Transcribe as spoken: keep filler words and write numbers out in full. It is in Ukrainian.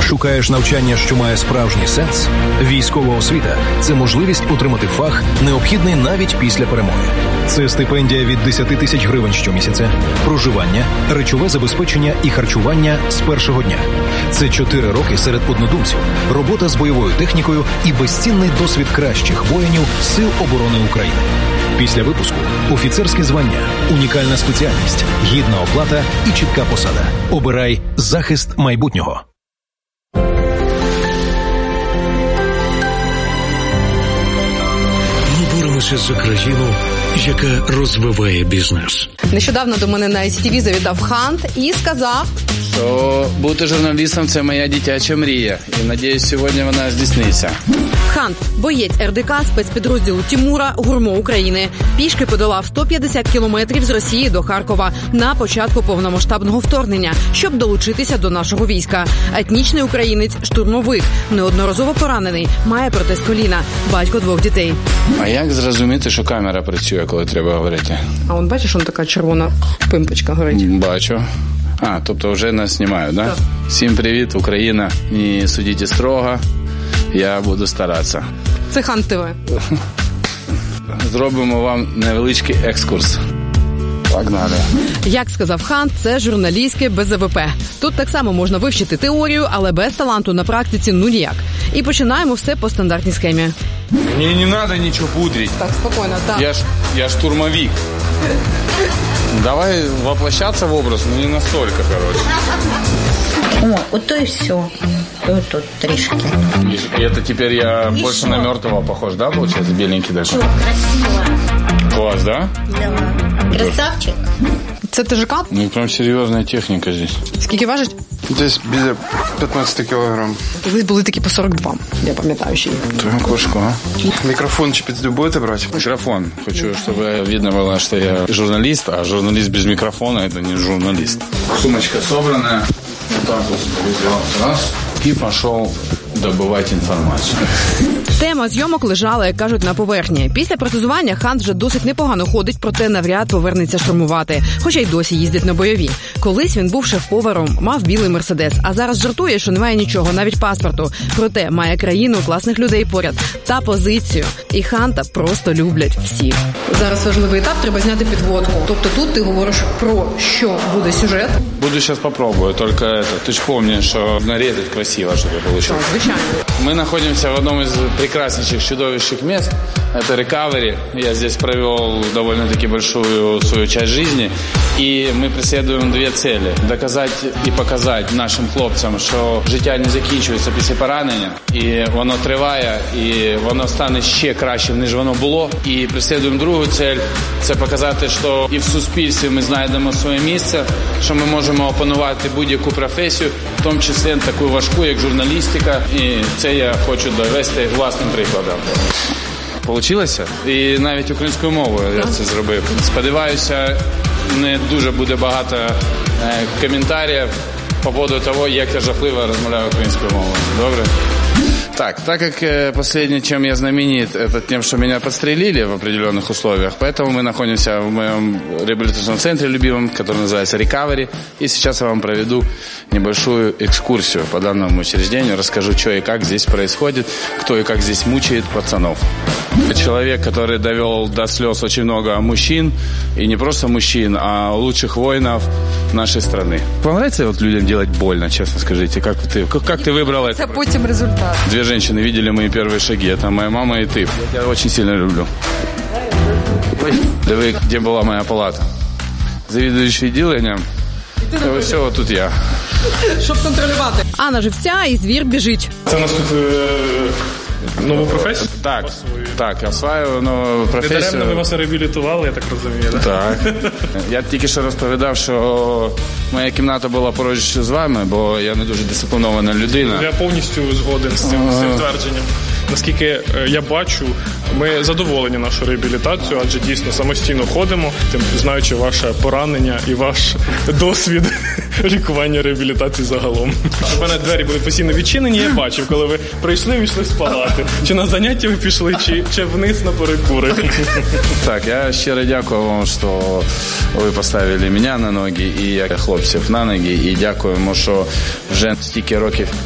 Шукаєш навчання, що має справжній сенс? Військова освіта – це можливість отримати фах, необхідний навіть після перемоги. Це стипендія від десять тисяч гривень щомісяця, проживання, речове забезпечення і харчування з першого дня. Це чотири роки серед однодумців, робота з бойовою технікою і безцінний досвід кращих воїнів Сил оборони України. Після випуску – офіцерське звання, унікальна спеціальність, гідна оплата і чітка посада. Обирай захист майбутнього. Ми боремося за країну, яка розвиває бізнес. Нещодавно до мене на ай сі ті ві завітав Хант і сказав, що бути журналістом – це моя дитяча мрія. І, надіюсь, сьогодні вона здійсниться. Хант – боєць ер де ка спецпідрозділу Тімура «Гурмо України». Пішки подолав сто п'ятдесят кілометрів з Росії до Харкова на початку повномасштабного вторгнення, щоб долучитися до нашого війська. Етнічний українець, штурмовик, неодноразово поранений, має протез коліна, батько двох дітей. А як зрозуміти, що камера працює, коли треба говорити? А он бачиш, он така червона пимпочка горить. Бачу. А, тобто вже нас знімають, да? Так? Всім привіт, Україна. Не судіть строго, я буду старатися. Це Хант ТВ. Зробимо вам невеличкий екскурс. Погнали. Як сказав Хант, це журналістське без а ве пе. Тут так само можна вивчити теорію, але без таланту на практиці ну ніяк. І починаємо все по стандартній схемі. Мені не треба нічого пудрити. Так, спокійно, так. Я ж, я штурмовик. Давай воплощаться в образ, но не настолько, короче. О, вот то и все. И вот тут трішки. И это теперь я и больше шо? на мертвого похож, да, получается? Беленький такой. Чего, красиво. Класс, да? Да. Красавчик. Це те же ка? Ну, прям серьезная техника здесь. Скільки важить? Десь біля п'ятнадцять кілограм. Колись були такі по сорок два, я пам'ятаю ще. Твою кошку, а? Мікрофон чи під будете брати? Микрофон. Хочу, чтобы видно было, что я журналист, а журналист без микрофона – это не журналист. Сумочка собранная. Вот так вот взял раз и пошел добывать информацию. Тема зйомок лежала, як кажуть, на поверхні. Після протезування Хант вже досить непогано ходить, проте навряд повернеться штурмувати. Хоча й досі їздить на бойові. Колись він був шеф-поваром, мав білий мерседес, а зараз жартує, що немає нічого, навіть паспорту. Проте має країну, класних людей поряд та позицію. І Ханта просто люблять всі. Зараз важливий етап, треба зняти підводку. Тобто тут ти говориш про що буде сюжет. Буду сейчас попробую, только это, ты ж помнишь, что нарезать красиво, чтобы получилось. Звичайно. Мы находимся в одном из прекраснейших, чудовищных мест. Это Recovery. Я здесь провел довольно-таки большую свою часть жизни. И мы преследуем две цели. Доказать и показать нашим хлопцям, що життя не закінчується після поранення. І воно триває, і воно стане ще кращим, ніж воно було. І преследуємо другу цель. Це показати, що і в суспільстві ми знайдемо своє місце, що ми можемо опанувати будь-яку професію, в тому числі таку важку, як журналістика. І це я хочу довести власним прикладом. Получилося? І навіть українською мовою я це зробив. Сподіваюся, не дуже буде багато е, коментарів по поводу того, як я жахливо розмовляю українською мовою. Добре? Так, так как э, последнее, чем я знаменит, это тем, что меня подстрелили в определенных условиях, поэтому мы находимся в моем реабилитационном центре любимом, который называется Recovery, и сейчас я вам проведу небольшую экскурсию по данному учреждению, расскажу, что и как здесь происходит, кто и как здесь мучает пацанов. Человек, который довел до слез очень много мужчин, и не просто мужчин, а лучших воинов нашей страны. Вам нравится вот людям делать больно, честно скажите? Как ты, как, как ты выбрала это? Це потім результат. Две женщины видели мои первые шаги. Это моя мама и ты. Я тебя очень сильно люблю. Диви, где была моя палата. Завідуючий відділенням. І все, вот тут я. Щоб контролювати. Анна Живця і звір біжить. Це у нас тут е, нову професію? Так, так, осваюю нову професію. Недаремно ви вас реабілітували, я так розумію, так? Так. Я тільки що розповідав, що моя кімната була поруч з вами, бо я не дуже дисциплінована людина. Я повністю згоден з цим, з цим твердженням. Наскільки я бачу, ми задоволені нашою реабілітацією, адже дійсно самостійно ходимо, тим знаючи ваше поранення і ваш досвід лікування реабілітації загалом. У мене двері були постійно відчинені, я бачив, коли ви прийшли, вийшли з палати. Чи на заняття ви пішли, чи, чи вниз на перекури. Так, я щиро дякую вам, що ви поставили мене на ноги і хлопців на ноги. І дякуємо, що вже стільки років